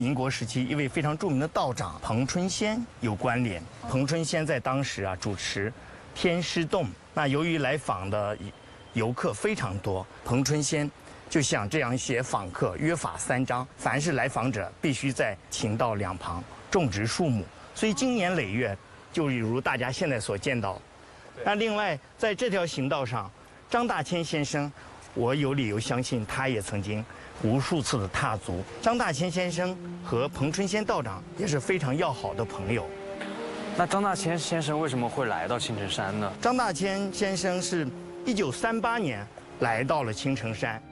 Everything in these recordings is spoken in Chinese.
民国时期一位非常著名的道长彭春仙有关联。彭春仙在当时主持天师洞，那由于来访的游客非常多，彭春仙就想这样写访客约法3章，凡是来访者必须在秦道两旁种植树木，所以经年累月，就如大家现在所见到。那另外在这条行道上，张大千先生，我有理由相信他也曾经无数次的踏足。张大千先生和彭春仙道长也是非常要好的朋友。 那张大千先生为什么会来到青城山呢？ 张大千先生是1938年来到了青城山。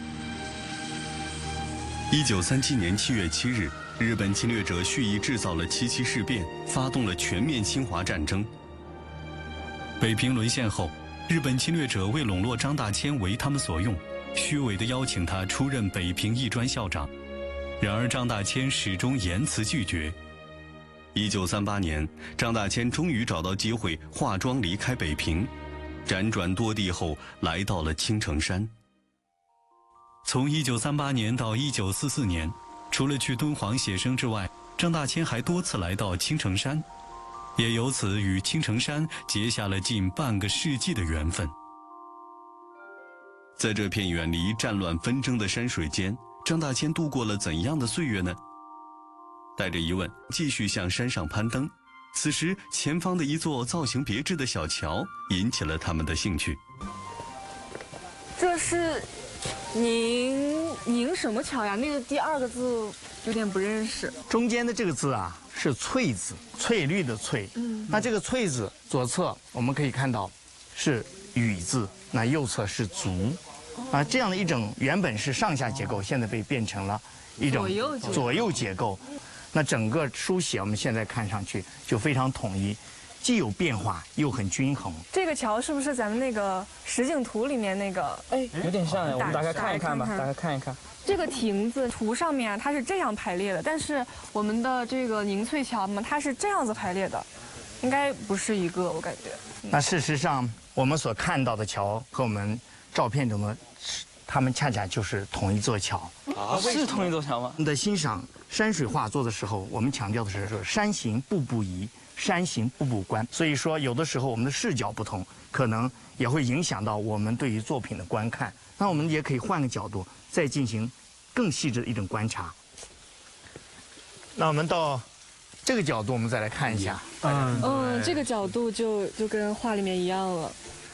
1937年7月7日，日本侵略者蓄意制造了七七事变，发动了全面侵华战争。北平沦陷后，日本侵略者为笼络张大千为他们所用，虚伪地邀请他出任北平艺专校长。然而张大千始终严词拒绝。1938年，张大千终于找到机会化妆离开北平，辗转多地后来到了青城山。从1938年到1944年，除了去敦煌写生之外，张大千还多次来到青城山，也由此与青城山结下了近半个世纪的缘分。在这片远离战乱纷争的山水间，张大千度过了怎样的岁月呢？带着疑问，继续向山上攀登。此时，前方的一座造型别致的小桥引起了他们的兴趣。 这是宁什么桥呀？那个第2个字有点不认识。 中间的这个字是翠字，翠绿的翠。那这个翠字左侧我们可以看到是雨字，那右侧是足。这样的一种原本是上下结构，现在被变成了一种左右结构。那整个书写我们现在看上去就非常统一，既有变化又很均衡。 这个桥是不是咱们那个实景图里面那个？哎， 有点像，我们大概看一看吧，大概看一看。 这个亭子图上面它是这样排列的，但是我们的这个宁翠桥嘛，它是这样子排列的，应该不是一个，我感觉。 那事实上，我们所看到的桥和我们照片中的，它们恰恰就是同一座桥。 是同一座桥吗？ 我们在欣赏山水画作的时候，我们强调的是说山行步步移，山行步步观。所以说，有的时候我们的视角不同，可能也会影响到我们对于作品的观看。那我们也可以换个角度，再进行更细致的一种观察。那我们到这个角度，我们再来看一下。 这个角度就跟画里面一样了。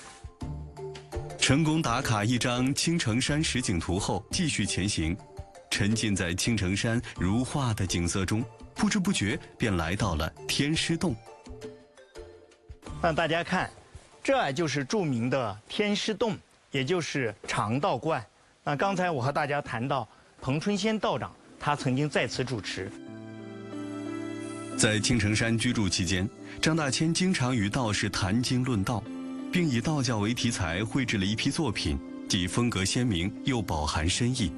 成功打卡一张青城山实景图后，继续前行，沉浸在青城山如画的景色中，不知不觉便来到了天师洞。 让大家看，这就是著名的天师洞，也就是长道观。那刚才我和大家谈到彭春仙道长，他曾经在此主持。 在青城山居住期间，张大千经常与道士谈经论道，并以道教为题材绘制了一批作品，既风格鲜明又饱含深意。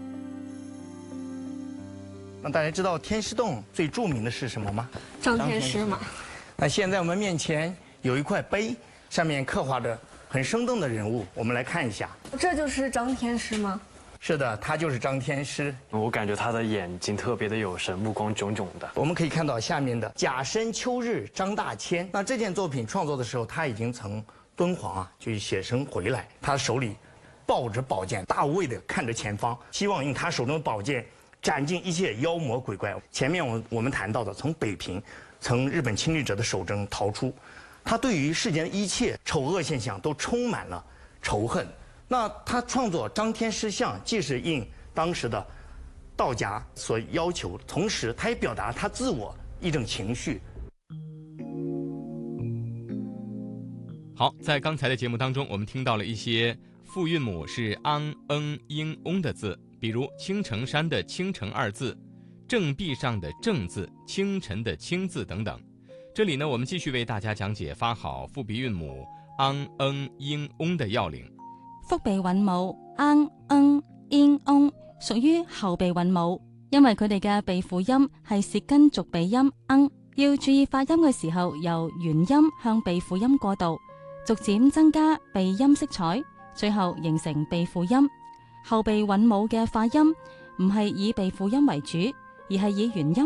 那大家知道天师洞最著名的是什么吗？ 张天师嘛。 那现在我们面前有一块碑，上面刻画着很生动的人物，我们来看一下。 这就是张天师吗？ 是的，他就是张天师。 我感觉他的眼睛特别的有神，目光炯炯的。 我们可以看到下面的甲申秋日张大千。那这件作品创作的时候，他已经从敦煌就写生回来，他手里抱着宝剑，大无畏地看着前方，希望用他手中的宝剑斩尽一切妖魔鬼怪。前面我们谈到的，从北平，从日本侵略者的手中逃出，他对于世间的一切丑恶现象都充满了仇恨。那他创作张天师像，既是应当时的道家所要求，同时他也表达他自我一种情绪。 好，在刚才的节目当中，我们听到了一些复韵母是昂、英、翁的字，比如青城山的青城2字，正壁上的正字，清晨的清字等等。这里呢，我们继续为大家讲解发好复鼻韵母昂、英、翁的要领。 复鼻韻母昂、英、翁屬於後鼻韻母，因為佢哋嘅鼻輔音係舌根續鼻音要注意發音嘅時候由元音向鼻輔音過渡，逐漸增加鼻音色彩，最後形成鼻輔音。後鼻韻母嘅發音唔係以鼻輔音為主， 而係以元音